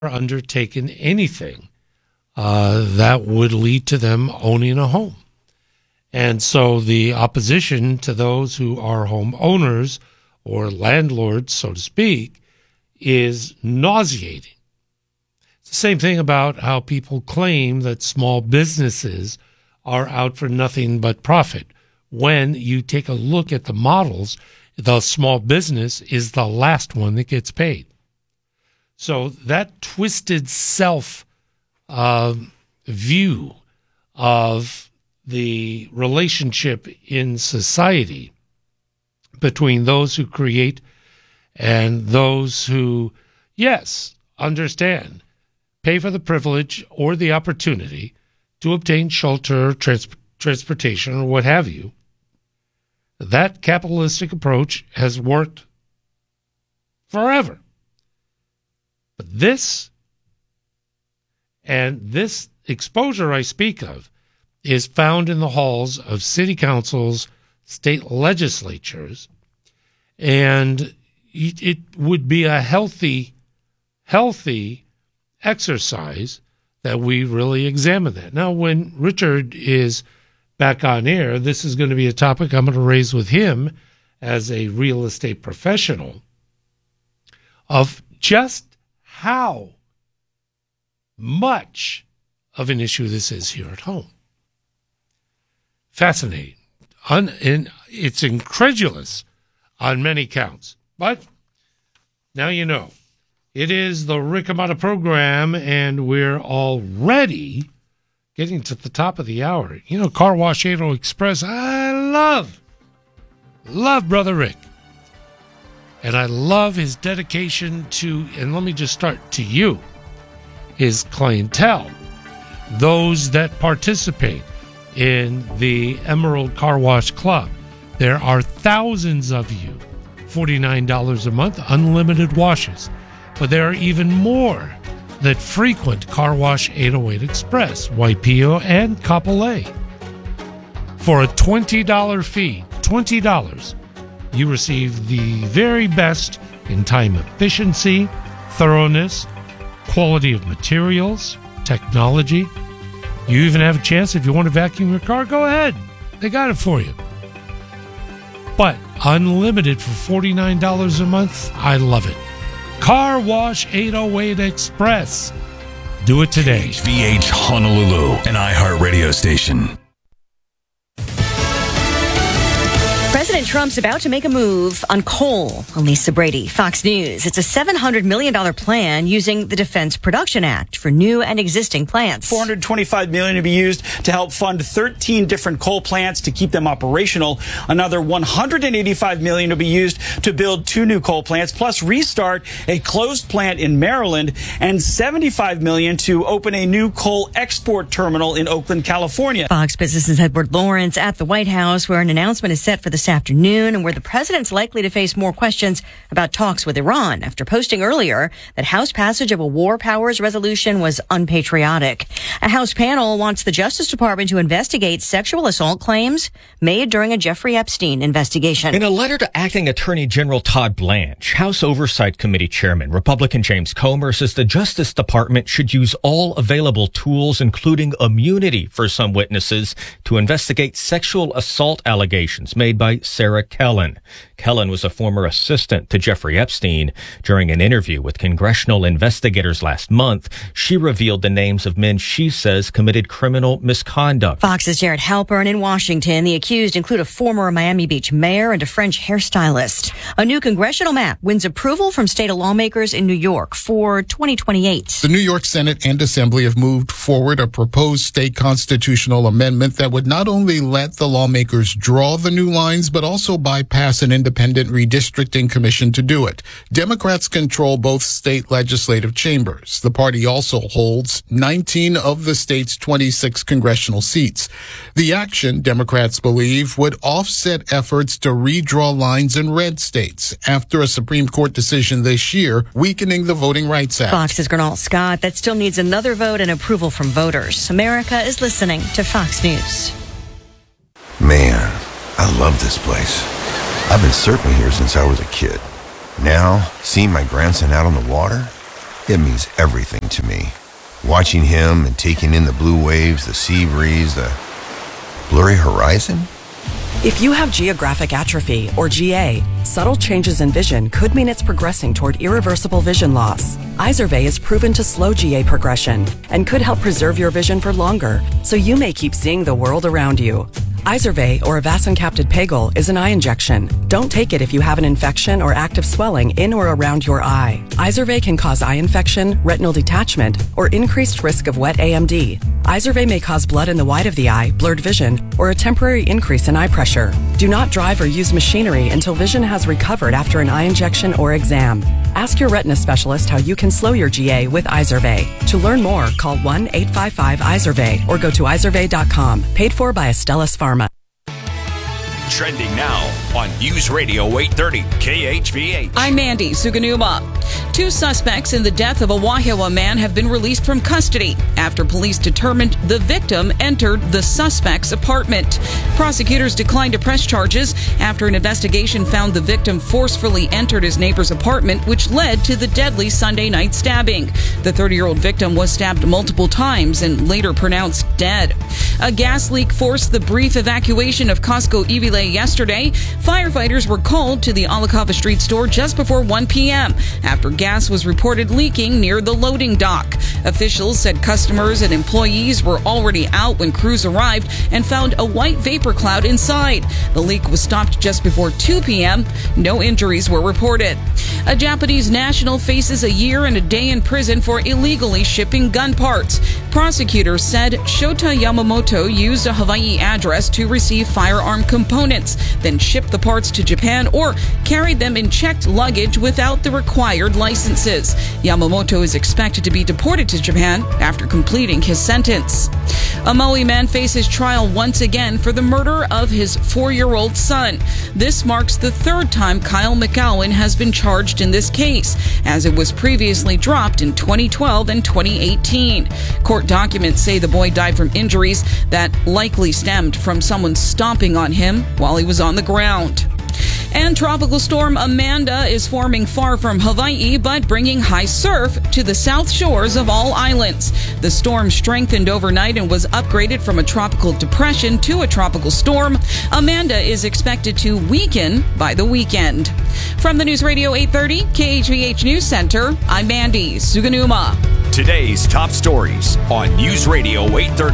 undertaken anything that would lead to them owning a home. And so the opposition to those who are homeowners or landlords, so to speak, is nauseating. It's the same thing about how people claim that small businesses are out for nothing but profit. When you take a look at the models, the small business is the last one that gets paid. So that twisted self view of the relationship in society between those who create and those who, yes, understand, pay for the privilege or the opportunity to obtain shelter, transportation, or what have you. That capitalistic approach has worked forever. But this exposure I speak of is found in the halls of city councils, state legislatures, and it would be a healthy exercise that we really examine that. Now, when Richard is back on air, this is going to be a topic I'm going to raise with him as a real estate professional of just how much of an issue this is here at home. Fascinating. It's incredulous on many counts. But now you know. It is the Rick Amato program, and we're already getting to the top of the hour. You know, Car Wash 80 Express, I love Brother Rick. And I love his dedication to, and let me just start to you, his clientele, those that participate in the Emerald Car Wash Club. There are thousands of you, $49 a month, unlimited washes. But there are even more that frequent Car Wash 808 Express, Waipio, and Kapolei. For a $20 fee, $20, you receive the very best in time efficiency, thoroughness, quality of materials, technology. You even have a chance, if you want to vacuum your car, go ahead. They got it for you. But unlimited for $49 a month, I love it. Car Wash 808 Express. Do it today. HVH Honolulu, an iHeartRadio station. President Trump's about to make a move on coal. Lisa Brady, Fox News. It's a $700 million plan using the Defense Production Act for new and existing plants. $425 million to be used to help fund 13 different coal plants to keep them operational. Another $185 million to be used to build 2 new coal plants, plus restart a closed plant in Maryland, and $75 million to open a new coal export terminal in Oakland, California. Fox Business's Edward Lawrence at the White House, where an announcement is set for this afternoon, and where the president's likely to face more questions about talks with Iran after posting earlier that House passage of a war powers resolution was unpatriotic. A House panel wants the Justice Department to investigate sexual assault claims made during a Jeffrey Epstein investigation. In a letter to Acting Attorney General Todd Blanche, House Oversight Committee Chairman Republican James Comer says the Justice Department should use all available tools, including immunity for some witnesses, to investigate sexual assault allegations made by Sarah Kellen. Kellen was a former assistant to Jeffrey Epstein. During an interview with congressional investigators last month, she revealed the names of men she says committed criminal misconduct. Fox's Jared Halpern in Washington. The accused include a former Miami Beach mayor and a French hairstylist. A new congressional map wins approval from state lawmakers in New York for 2028. The New York Senate and Assembly have moved forward a proposed state constitutional amendment that would not only let the lawmakers draw the new lines, but also bypass an independent redistricting commission to do it. Democrats control both state legislative chambers. The party also holds 19 of the state's 26 congressional seats. The action, Democrats believe, would offset efforts to redraw lines in red states after a Supreme Court decision this year weakening the Voting Rights Act. Fox's Gernal Scott. That still needs another vote and approval from voters. America is listening to Fox News. Man, I love this place. I've been surfing here since I was a kid. Now, seeing my grandson out on the water, It means everything to me. Watching him and taking in the blue waves, the sea breeze, the blurry horizon. If you have geographic atrophy, or GA, subtle changes in vision could mean it's progressing toward irreversible vision loss. Izervay is proven to slow GA progression and could help preserve your vision for longer, so you may keep seeing the world around you. Izervay, or avacincaptad pegol, is an eye injection. Don't take it if you have an infection or active swelling in or around your eye. Izervay can cause eye infection, retinal detachment, or increased risk of wet AMD. Izervay may cause blood in the white of the eye, blurred vision, or a temporary increase in eye pressure. Do not drive or use machinery until vision has recovered after an eye injection or exam. Ask your retina specialist how you can slow your GA with Izervay. To learn more, call 1-855-IZERVAY or go to izervay.com. Paid for by Astellas Pharma. Trending now on News Radio 830 KHVH. I'm Mandy Suganuma. 2 suspects in the death of a Wahiawa man have been released from custody after police determined the victim entered the suspect's apartment. Prosecutors declined to press charges after an investigation found the victim forcefully entered his neighbor's apartment, which led to the deadly Sunday night stabbing. The 30-year-old victim was stabbed multiple times and later pronounced dead. A gas leak forced the brief evacuation of Costco Iwilei yesterday. Firefighters were called to the Alikava Street store just before 1 p.m. after gas was reported leaking near the loading dock. Officials said customers and employees were already out when crews arrived and found a white vapor cloud inside. The leak was stopped just before 2 p.m. No injuries were reported. A Japanese national faces a year and a day in prison for illegally shipping gun parts. Prosecutors said Shota Yamamoto used a Hawaii address to receive firearm components, then shipped the parts to Japan or carried them in checked luggage without the required licenses. Yamamoto is expected to be deported to Japan after completing his sentence. A Maui man faces trial once again for the murder of his 4-year-old son. This marks the 3rd time Kyle McGowan has been charged in this case, as it was previously dropped in 2012 and 2018. Court documents say the boy died from injuries that likely stemmed from someone stomping on him while he was on the ground. And Tropical Storm Amanda is forming far from Hawaii, but bringing high surf to the south shores of all islands. The storm strengthened overnight and was upgraded from a tropical depression to a tropical storm. Amanda is expected to weaken by the weekend. From the News Radio 830 KHVH News Center, I'm Mandy Suganuma. Today's top stories on News Radio 830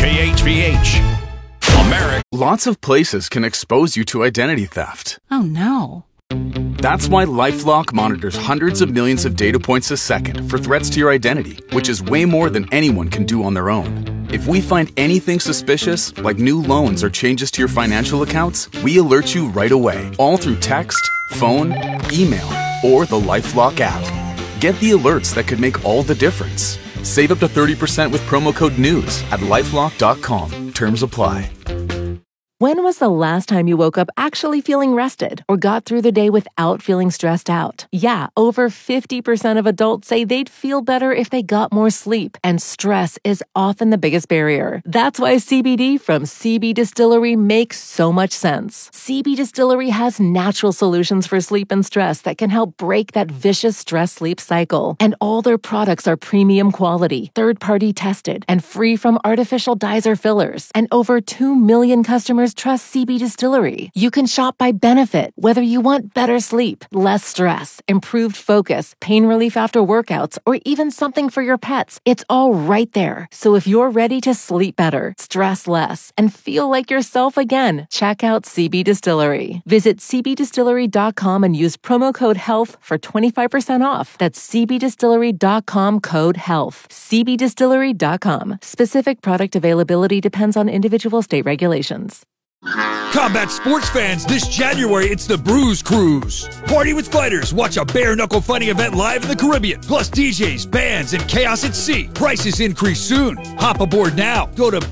KHVH. America. Lots of places can expose you to identity theft. Oh no. That's why LifeLock monitors hundreds of millions of data points a second for threats to your identity, which is way more than anyone can do on their own. If we find anything suspicious, like new loans or changes to your financial accounts, we alert you right away, all through text, phone, email, or the LifeLock app. Get the alerts that could make all the difference. Save up to 30% with promo code NEWS at LifeLock.com. Terms apply. When was the last time you woke up actually feeling rested or got through the day without feeling stressed out? Yeah, over 50% of adults say they'd feel better if they got more sleep, and stress is often the biggest barrier. That's why CBD from CB Distillery makes so much sense. CB Distillery has natural solutions for sleep and stress that can help break that vicious stress-sleep cycle. And all their products are premium quality, third-party tested, and free from artificial dyes or fillers. And over 2 million customers trust CB Distillery. You can shop by benefit, whether you want better sleep, less stress, improved focus, pain relief after workouts, or even something for your pets. It's all right there. So if you're ready to sleep better, stress less, and feel like yourself again, check out CB Distillery. Visit cbdistillery.com and use promo code HEALTH for 25% off. That's cbdistillery.com code HEALTH. cbdistillery.com. Specific product availability depends on individual state regulations. Combat sports fans, this January it's the Bruise Cruise. Party with fighters, watch a bare-knuckle fighting event live in the Caribbean. Plus DJs, bands, and chaos at sea. Prices increase soon. Hop aboard now. Go to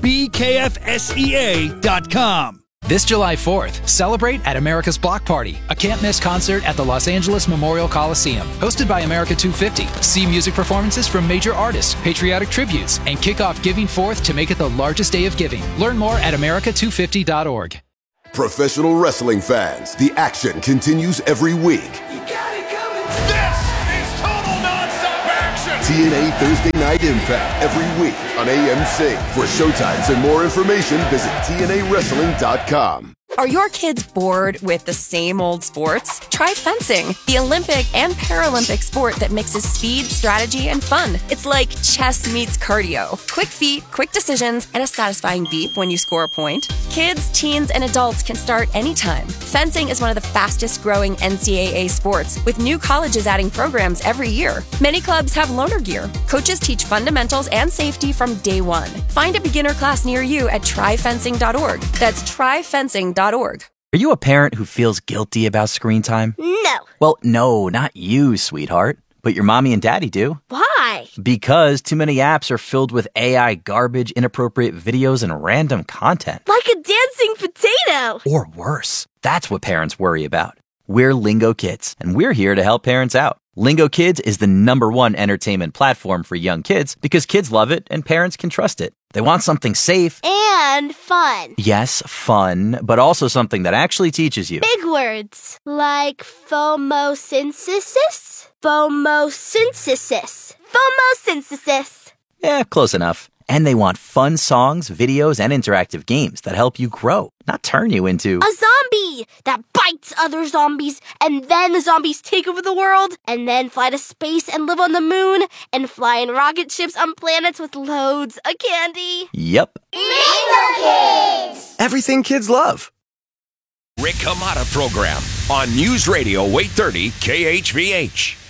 bkfsea.com. This July 4th, celebrate at America's Block Party, a can't-miss concert at the Los Angeles Memorial Coliseum. Hosted by America 250, see music performances from major artists, patriotic tributes, and kick off Giving Forth to make it the largest day of giving. Learn more at america250.org. Professional wrestling fans, the action continues every week. This is total non-stop action. TNA Thursday Night Impact every week on AMC. For showtimes and more information, visit TNAWrestling.com. Are your kids bored with the same old sports? Try fencing, the Olympic and Paralympic sport that mixes speed, strategy, and fun. It's like chess meets cardio. Quick feet, quick decisions, and a satisfying beep when you score a point. Kids, teens, and adults can start anytime. Fencing is one of the fastest growing NCAA sports, with new colleges adding programs every year. Many clubs have loaner gear. Coaches teach fundamentals and safety from day one. Find a beginner class near you at tryfencing.org. That's tryfencing.org. Are you a parent who feels guilty about screen time? No. Well, no, not you, sweetheart. But your mommy and daddy do. Why? Because too many apps are filled with AI garbage, inappropriate videos, and random content. Like a dancing potato. Or worse. That's what parents worry about. We're Lingo Kids, and we're here to help parents out. Lingo Kids is the #1 entertainment platform for young kids because kids love it and parents can trust it. They want something safe. And fun. Yes, fun, but also something that actually teaches you. Big words like phomosynthesis. Phomosynthesis. Phomosynthesis. Yeah, close enough. And they want fun songs, videos, and interactive games that help you grow, not turn you into a zombie that bites other zombies, and then the zombies take over the world, and then fly to space and live on the moon, and fly in rocket ships on planets with loads of candy. Yep. Lingo Kids! Everything kids love. Rick Hamada program on News Radio 830 KHVH.